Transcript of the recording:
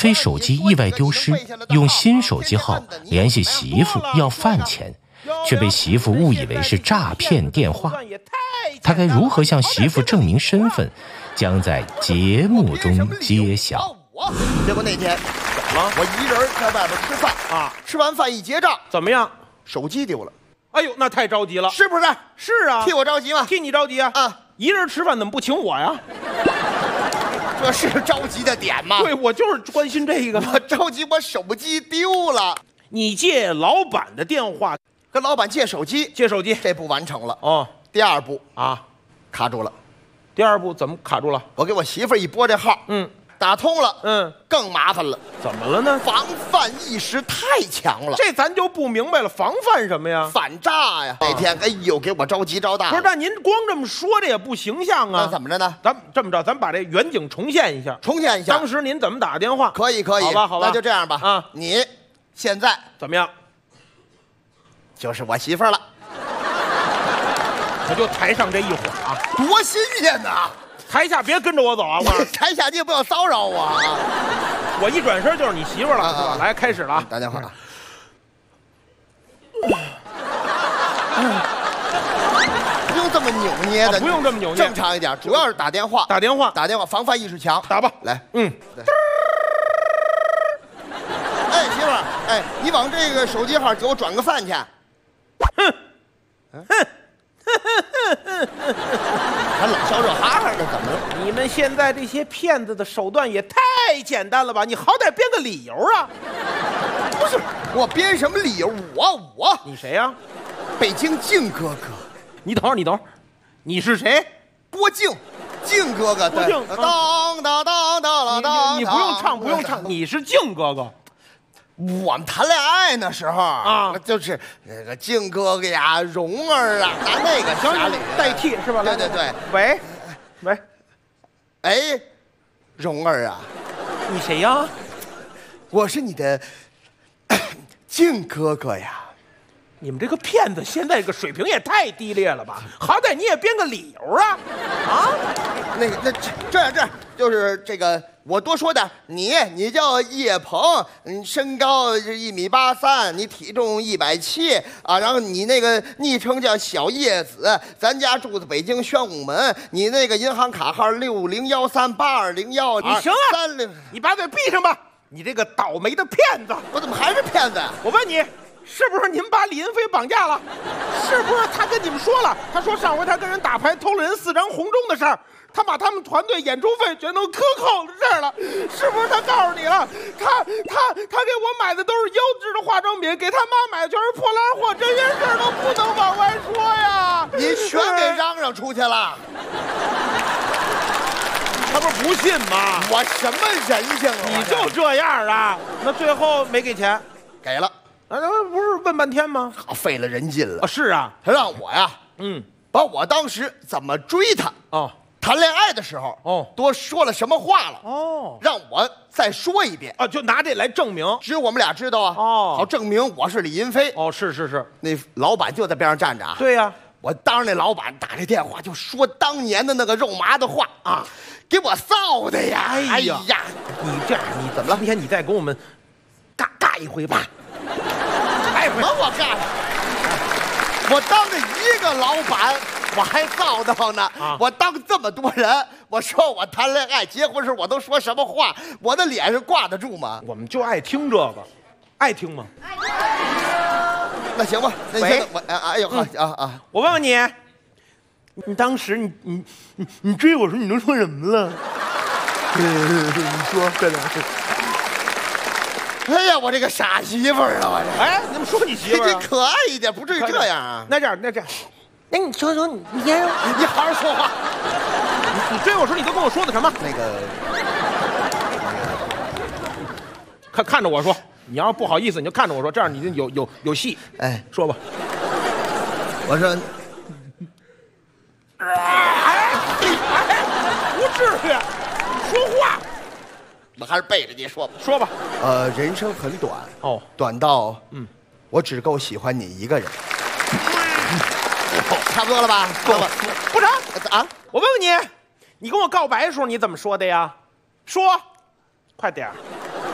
飞手机意外丢失，用新手机号联系媳妇要饭钱，却被媳妇误以为是诈骗电话。他该如何向媳妇证明身份，将在节目中揭晓。 结果那天，我一人在外边吃饭啊，吃完饭一结账， 怎么样？ 手机丢了。 哎呦，那太着急了， 是不是？ 是啊， 替我着急吗？ 替你着急啊！ 啊， 一人吃饭怎么不请我呀？ 这是着急的点吗？ 对，我就是关心这个。 我着急，我手机丢了。 你借老板的电话跟老板借手机， 借手机， 这步完成了。 哦， 第二步啊， 卡住了。 第二步怎么卡住了？ 我给我媳妇儿一拨这号，打通了，更麻烦了。 怎么了呢？ 防范意识太强了。 这咱就不明白了，防范什么呀？ 反诈呀！那天，哎呦，给我着急着大。 不是，但您光这么说，这也不形象啊。 那怎么着呢？ 咱这么着，咱把这远景重现一下。 重现一下， 当时您怎么打的电话？ 可以，可以。 好吧，好吧， 那就这样吧。啊，你现在怎么样？ 就是我媳妇儿了。 我就台上这一会儿啊， 多新鲜呐！ 台下别跟着我走啊！我台下你也不要骚扰我啊！ 我一转身就是你媳妇儿了，是吧？来，开始了啊！ 打电话。不用这么扭捏的， 不用这么扭捏， 正常一点。主要是打电话， 打电话， 打电话，防范意识强。 打吧， 来，哎，媳妇儿，哎，你往这个手机号给我转个饭去。还冷笑热哈哈的，怎么了？ 你们现在这些骗子的手段也太简单了吧？你好歹编个理由啊！ 不是，我编什么理由？我， 你谁呀？ 北京靖哥哥。 你等会儿，你是谁？ 郭靖，靖哥哥。 郭靖， 当当当当当。 你不用唱，不用唱，你是靖哥哥。 我们谈恋爱那时候啊，就是那个靖哥哥呀、蓉儿啊，拿那个行代替是吧？ 对对对。 喂， 哎，蓉儿啊， 你谁呀？ 我是你的靖哥哥呀。 你们这个骗子现在这个水平也太低劣了吧？好歹你也编个理由啊！啊， 那这样，就是这个。我多说点，你叫叶鹏，身高1.83米，你体重170啊，然后你那个昵称叫小叶子，咱家住在北京宣武门，你那个银行卡号60138201。 你行啊 30， 你把嘴闭上吧！你这个倒霉的骗子！ 我怎么还是骗子？ 我问你，是不是你们把李云飞绑架了？是不是他跟你们说了？他说上回他跟人打牌偷了人4张红中的事儿。他把他们团队演出费全都克扣了这儿了，是不是他告诉你了？他给我买的都是优质的化妆品，给他妈买的全是破烂货，这些事儿都不能往外说呀！ 你全给嚷嚷出去了， 他不是不信吗？ 我什么人性啊？ 你就这样啊？那最后没给钱？ 给了。 啊，不是问半天吗？ 好，费了人劲了。 啊，是啊， 他让我呀，把我当时怎么追他谈恋爱的时候多说了什么话了让我再说一遍啊，就拿这来证明， 只有我们俩知道啊好证明我是李云飞是， 那老板就在边上站着啊， 对呀， 我当着那老板打这电话就说当年的那个肉麻的话啊，给我臊的呀！哎呀， 你这样，你怎么了？今天你再跟我们尬一回吧， 哎，什么我尬？我当着一个老板。我还造到呢我当这么多人，我说我谈恋爱、结婚时我都说什么话，我的脸上挂得住吗？ 我们就爱听这个，爱听吗？ 那行吧，那你现在我哎呦我问问你，你当时你追我时你都说什么了？你说快点。 哎呀，我这个傻媳妇儿啊！我这哎，你们说你媳妇儿你可爱一点，不至于这样啊。 那这样。哎，你说你先说， 你好好说话。 你追我时你都跟我说的什么？ 那个，看着我说，你要不好意思你就看着我说，这样你就有戏。 哎， 说吧。 我说， 不至于，说话。 我还是背着你说吧。 说吧。 人生很短短到我只够喜欢你一个人。差不多了吧？够了。 不成啊！ 我问问你，你跟我告白的时候你怎么说的呀？说，快点儿。